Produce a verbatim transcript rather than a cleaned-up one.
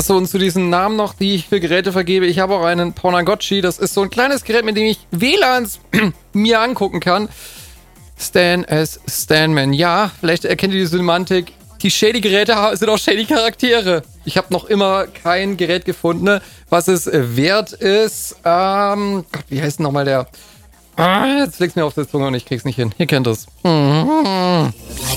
Achso, und zu diesen Namen noch, die ich für Geräte vergebe. Ich habe auch einen Pornagotchi. Das ist so ein kleines Gerät, mit dem ich W L A Ns mir angucken kann. Stan as Stanman. Ja, vielleicht erkennt ihr die Semantik. Die Shady-Geräte sind auch Shady-Charaktere. Ich habe noch immer kein Gerät gefunden, was es wert ist. Ähm, Gott, wie heißt denn nochmal der? Ah, jetzt legt's mir auf der Zunge und ich krieg's nicht hin. Ihr kennt es. Mhm.